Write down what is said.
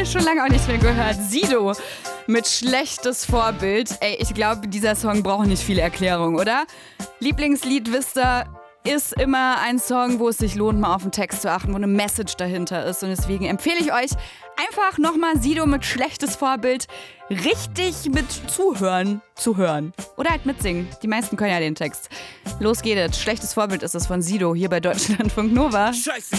schon lange auch nicht mehr gehört. Sido mit Schlechtes Vorbild. Ey, ich glaube, dieser Song braucht nicht viele Erklärungen, oder? Lieblingslied, wisst ihr, ist immer ein Song, wo es sich lohnt, mal auf den Text zu achten, wo eine Message dahinter ist. Und deswegen empfehle ich euch einfach nochmal Sido mit Schlechtes Vorbild richtig mit zuhören zu hören. Oder halt mitsingen. Die meisten können ja den Text. Los geht es. Schlechtes Vorbild ist es von Sido hier bei Deutschlandfunk Nova. Scheiße.